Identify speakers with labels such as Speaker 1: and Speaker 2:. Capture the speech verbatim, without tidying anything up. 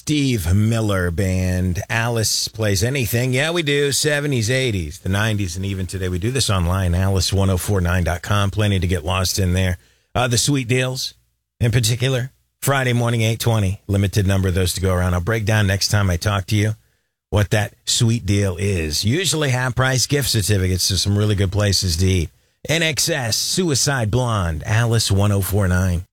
Speaker 1: Steve Miller Band. Alice plays anything. Yeah, we do. seventies, eighties, the nineties, and even today. We do this online, alice ten forty-nine dot com. Plenty to get lost in there. Uh, the sweet deals, in particular, Friday morning, eight twenty. Limited number of those to go around. I'll break down next time I talk to you what that sweet deal is. Usually half-price gift certificates to some really good places to eat. N X S, Suicide Blonde, Alice ten forty-nine.